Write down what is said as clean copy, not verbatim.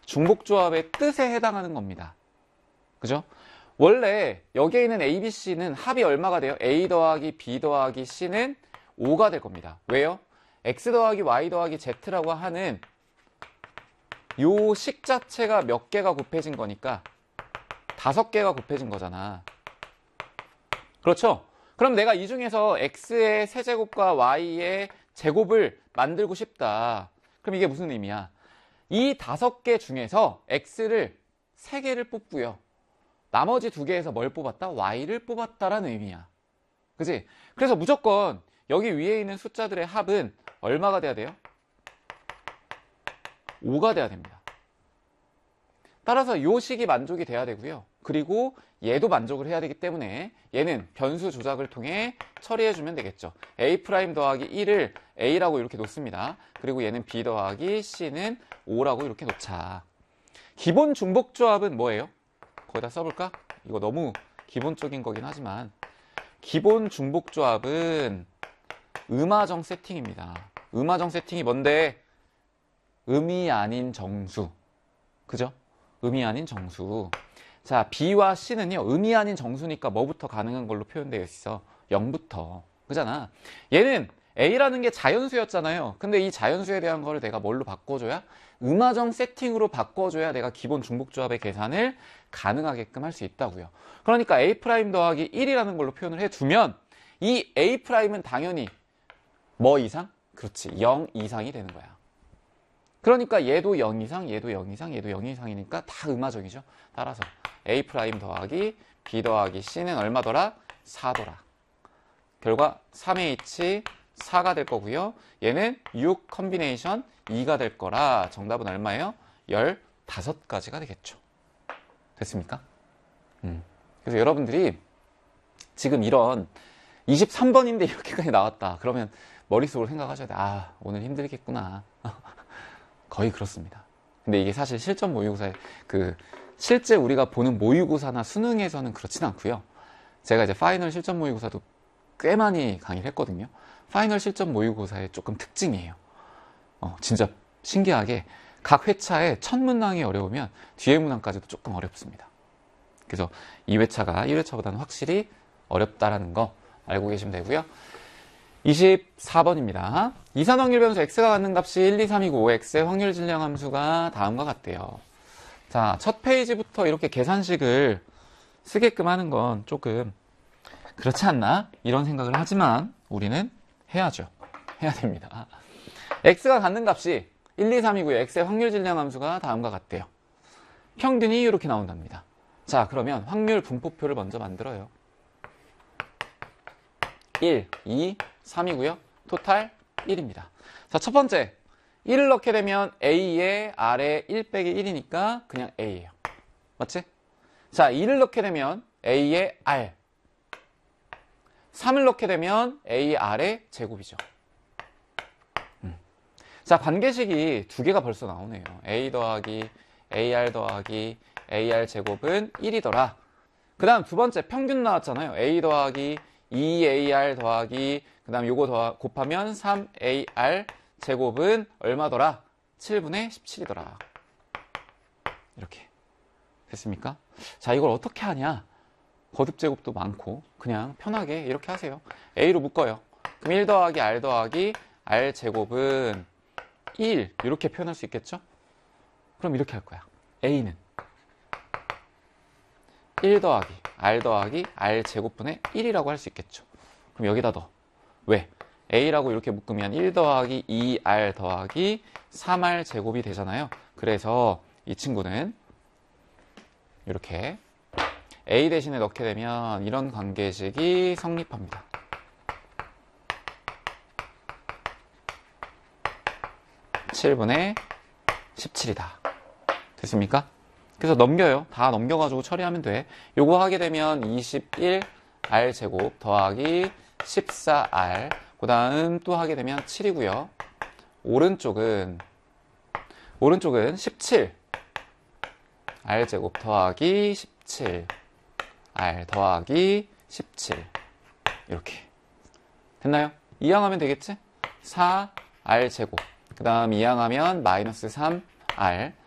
중복조합의 뜻에 해당하는 겁니다. 그죠? 원래 여기에 있는 A, B, C는 합이 얼마가 돼요? A 더하기 B 더하기 C는 5가 될 겁니다. 왜요? X 더하기 Y 더하기 Z라고 하는 요 식 자체가 몇 개가 곱해진 거니까 5개가 곱해진 거잖아. 그렇죠? 그럼 내가 이 중에서 X의 세제곱과 Y의 제곱을 만들고 싶다. 그럼 이게 무슨 의미야? 이 5개 중에서 X를 3개를 뽑고요. 나머지 2개에서 뭘 뽑았다? Y를 뽑았다라는 의미야. 그지? 그래서 무조건 여기 위에 있는 숫자들의 합은 얼마가 돼야 돼요? 5가 돼야 됩니다. 따라서 이 식이 만족이 돼야 되고요. 그리고 얘도 만족을 해야 되기 때문에 얘는 변수 조작을 통해 처리해주면 되겠죠. A' 더하기 1을 A라고 이렇게 놓습니다. 그리고 얘는 B 더하기 C는 5라고 이렇게 놓자. 기본 중복조합은 뭐예요? 거기다 써볼까? 이거 너무 기본적인 거긴 하지만 기본 중복조합은 음화정 세팅입니다. 음화정 세팅이 뭔데? 음이 아닌 정수. 그죠? 음이 아닌 정수. 자, B와 C는요, 음이 아닌 정수니까 뭐부터 가능한 걸로 표현되어 있어? 0부터. 그잖아. 얘는 A라는 게 자연수였잖아요. 근데 이 자연수에 대한 거를 내가 뭘로 바꿔줘야? 음화정 세팅으로 바꿔줘야 내가 기본 중복조합의 계산을 가능하게끔 할 수 있다고요. 그러니까 A' 더하기 1이라는 걸로 표현을 해두면 이 A'은 당연히 뭐 이상? 그렇지, 0 이상이 되는 거야. 그러니까 얘도 0 이상, 얘도 0 이상, 얘도 0 이상이니까 다 음화정이죠. 따라서 A' 더하기 B 더하기 C는 얼마더라? 4더라. 결과 3H 4가 될 거고요. 얘는 6 컨비네이션 2가 될 거라 정답은 얼마예요? 15가지가 되겠죠. 됐습니까? 그래서 여러분들이 지금 이런 23번인데 이렇게까지 나왔다. 그러면 머릿속으로 생각하셔야 돼. 아, 오늘 힘들겠구나. 거의 그렇습니다. 근데 이게 사실 실전 모의고사에 실제 우리가 보는 모의고사나 수능에서는 그렇진 않고요. 제가 이제 파이널 실전 모의고사도 꽤 많이 강의를 했거든요. 파이널 실전 모의고사의 조금 특징이에요. 진짜 신기하게 각 회차에 첫 문항이 어려우면 뒤에 문항까지도 조금 어렵습니다. 그래서 2회차가 1회차보다는 확실히 어렵다라는 거 알고 계시면 되고요. 24번입니다. 이산 확률 변수 x가 갖는 값이 1, 2, 3, 2, 9, x의 확률 질량 함수가 다음과 같대요. 자, 첫 페이지부터 이렇게 계산식을 쓰게끔 하는 건 조금 그렇지 않나? 이런 생각을 하지만 우리는 해야죠. 해야 됩니다. x가 갖는 값이 1, 2, 3, 2, 9의 x의 확률 질량 함수가 다음과 같대요. 평균이 이렇게 나온답니다. 자, 그러면 확률 분포표를 먼저 만들어요. 1, 2, 3이고요. 토탈 1입니다. 자, 첫 번째 1을 넣게 되면 A의 R에 1 빼기 1이니까 그냥 A예요. 맞지? 자, 2를 넣게 되면 A의 R, 3을 넣게 되면 AR의 제곱이죠. 자, 관계식이 2개가 벌써 나오네요. A 더하기 AR 더하기 AR 제곱은 1이더라. 그 다음 두 번째 평균 나왔잖아요. A 더하기 2AR 더하기 그 다음 요거 곱하면 3AR 제곱은 얼마더라? 7분의 17이더라. 이렇게 됐습니까? 자, 이걸 어떻게 하냐? 거듭 제곱도 많고 그냥 편하게 이렇게 하세요. A로 묶어요. 그럼 1 더하기 R 더하기 R 제곱은 1 이렇게 표현할 수 있겠죠? 그럼 이렇게 할 거야. A는 1 더하기 R 더하기 R 제곱분의 1이라고 할 수 있겠죠. 그럼 여기다 넣어. 왜? A라고 이렇게 묶으면 1 더하기 2R 더하기 3R 제곱이 되잖아요. 그래서 이 친구는 이렇게 A 대신에 넣게 되면 이런 관계식이 성립합니다. (7분의 17이다) 됐습니까? 그래서 넘겨요. 다 넘겨가지고 처리하면 돼. 요거 하게 되면 21R 제곱 더하기 14R, 그 다음 또 하게 되면 7이고요. 오른쪽은 17R 제곱 더하기 17R 더하기 17 이렇게 됐나요? 이항하면 되겠지? 4R 제곱 그 다음 이항하면 마이너스 3R